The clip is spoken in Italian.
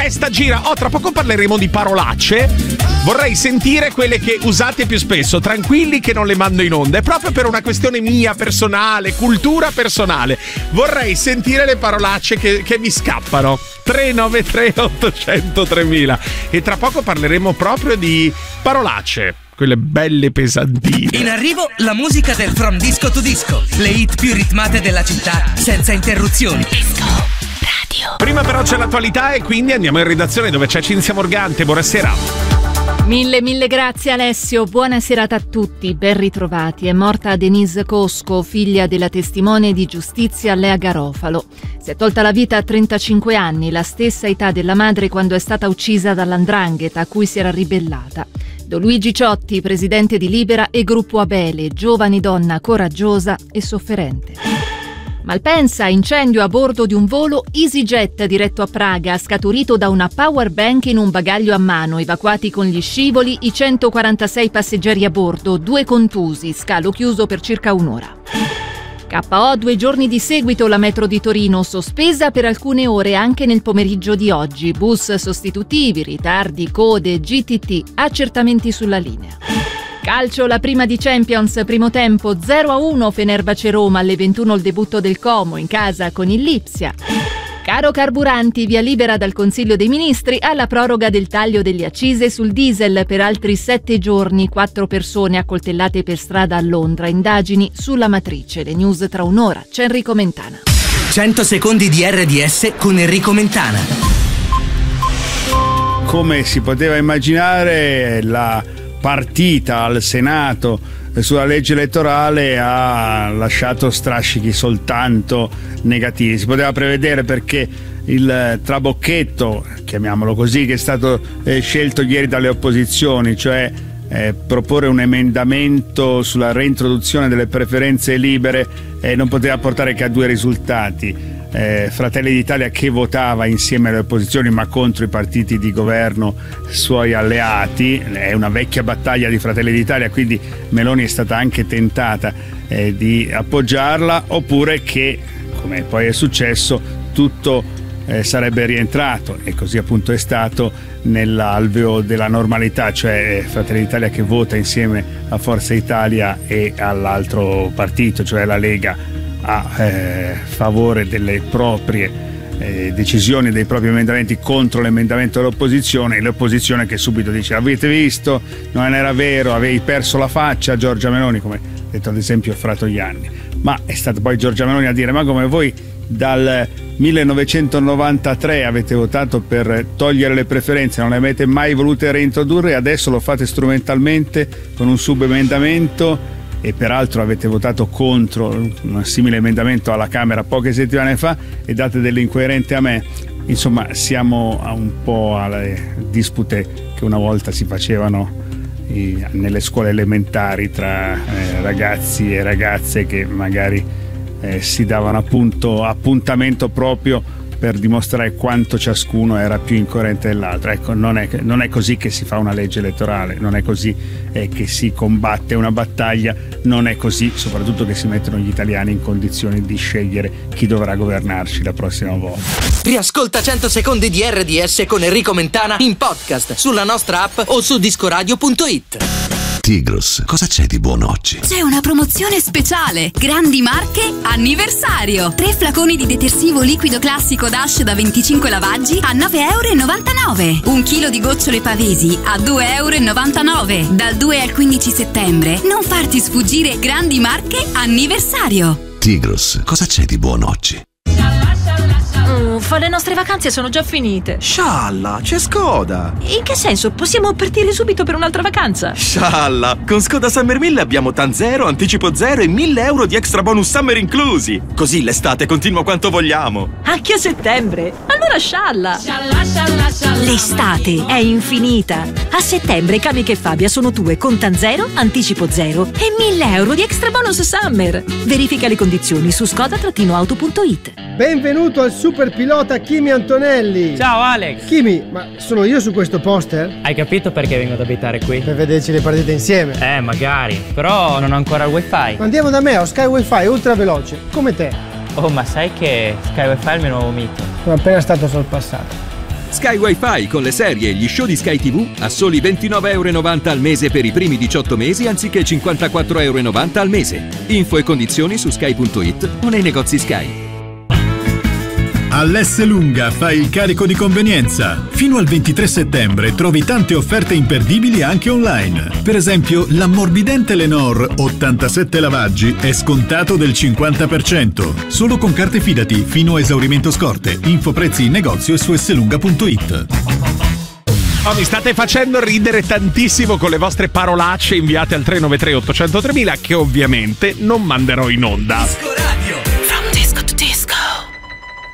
Sta gira. Tra poco parleremo di parolacce. Vorrei sentire quelle che usate più spesso. Tranquilli che non le mando in onda. È proprio per una questione mia personale, cultura personale. Vorrei sentire le parolacce che mi scappano. 393 800 3000. E tra poco parleremo proprio di parolacce, quelle belle pesantine. In arrivo la musica del From Disco to Disco, le hit più ritmate della città senza interruzioni. Disco Radio. Prima però c'è l'attualità e quindi andiamo in redazione dove c'è Cinzia Morgante. Buonasera. Mille grazie Alessio, buona serata a tutti, ben ritrovati. È morta Denise Cosco, figlia della testimone di giustizia Lea Garofalo. Si è tolta la vita a 35 anni, la stessa età della madre quando è stata uccisa dall''ndrangheta a cui si era ribellata. Don Luigi Ciotti, presidente di Libera e Gruppo Abele, giovane donna coraggiosa e sofferente. Malpensa, incendio a bordo di un volo EasyJet diretto a Praga, scaturito da una power bank in un bagaglio a mano, evacuati con gli scivoli i 146 passeggeri a bordo, 2 contusi, scalo chiuso per circa un'ora. KO 2 giorni di seguito la metro di Torino, sospesa per alcune ore anche nel pomeriggio di oggi, bus sostitutivi, ritardi, code, GTT, accertamenti sulla linea. Calcio, la prima di Champions, primo tempo 0-1 Fenerbahce Roma, alle 21 il debutto del Como in casa con il Lipsia. Caro carburanti, via libera dal Consiglio dei Ministri alla proroga del taglio delle accise sul diesel per altri 7 giorni, 4 persone accoltellate per strada a Londra, indagini sulla matrice. Le news tra un'ora, c'è Enrico Mentana. 100 secondi di RDS con Enrico Mentana. Come si poteva immaginare, la partita al Senato sulla legge elettorale ha lasciato strascichi soltanto negativi. Si poteva prevedere, perché il trabocchetto, chiamiamolo così, che è stato scelto ieri dalle opposizioni, cioè proporre un emendamento sulla reintroduzione delle preferenze libere, non poteva portare che a 2 risultati. Fratelli d'Italia, che votava insieme alle opposizioni ma contro i partiti di governo suoi alleati, è una vecchia battaglia di Fratelli d'Italia, quindi Meloni è stata anche tentata di appoggiarla, oppure che, come poi è successo, tutto sarebbe rientrato, e così appunto è stato, nell'alveo della normalità, cioè Fratelli d'Italia che vota insieme a Forza Italia e all'altro partito, cioè la Lega, a favore delle proprie decisioni, dei propri emendamenti, contro l'emendamento dell'opposizione, e l'opposizione che subito dice: avete visto, non era vero, avevi perso la faccia, Giorgia Meloni, come ha detto ad esempio Fratoianni. Ma è stata poi Giorgia Meloni a dire: ma come, voi dal 1993 avete votato per togliere le preferenze, non le avete mai volute reintrodurre, adesso lo fate strumentalmente con un subemendamento, e peraltro avete votato contro un simile emendamento alla Camera poche settimane fa, e date dell'incoerente a me. Insomma, siamo un po' alle dispute che una volta si facevano nelle scuole elementari tra ragazzi e ragazze, che magari si davano appuntamento proprio per dimostrare quanto ciascuno era più incoerente dell'altro. Ecco, non è così che si fa una legge elettorale, non è così che si combatte una battaglia, non è così soprattutto che si mettono gli italiani in condizioni di scegliere chi dovrà governarci la prossima volta. Riascolta 100 secondi di RDS con Enrico Mentana in podcast sulla nostra app o su discoradio.it. Tigros, cosa c'è di buono oggi? C'è una promozione speciale. Grandi Marche anniversario. 3 flaconi di detersivo liquido classico Dash da 25 lavaggi a 9,99 €. 1 chilo di gocciole Pavesi a 2,99 €. Dal 2 al 15 settembre. Non farti sfuggire Grandi Marche anniversario. Tigros, cosa c'è di buono oggi? Le nostre vacanze sono già finite. Scialla, c'è Skoda. In che senso? Possiamo partire subito per un'altra vacanza? Scialla, con Skoda Summer 1000 abbiamo TAN 0, anticipo 0 e 1.000 € di extra bonus summer inclusi. Così l'estate continua quanto vogliamo. Anche a settembre? Allora scialla. L'estate è infinita. A settembre Camiche e Fabia sono tue con TAN 0, anticipo 0 e 1.000 € di extra bonus summer. Verifica le condizioni su skoda-auto.it. Benvenuto al super pilota Kimi Antonelli. Ciao Alex. Kimi, ma sono io su questo poster? Hai capito perché vengo ad abitare qui? Per vederci le partite insieme. Magari, però non ho ancora il wifi. Andiamo da me, ho Sky Wi-Fi ultra veloce, come te. Oh, ma sai che Sky Wi-Fi è il mio nuovo mito? Sono appena stato sorpassato. Sky Wi-Fi con le serie e gli show di Sky TV a soli €29,90 al mese per i primi 18 mesi anziché €54,90 al mese. Info e condizioni su sky.it o nei negozi Sky. All'Esselunga fai il carico di convenienza. Fino al 23 settembre trovi tante offerte imperdibili anche online. Per esempio, l'ammorbidente Lenor 87 lavaggi è scontato del 50%. Solo con carte Fidati fino a esaurimento scorte. Info prezzi in negozio e su esselunga.it. Oh, mi state facendo ridere tantissimo con le vostre parolacce inviate al 393 800 3000 che ovviamente non manderò in onda.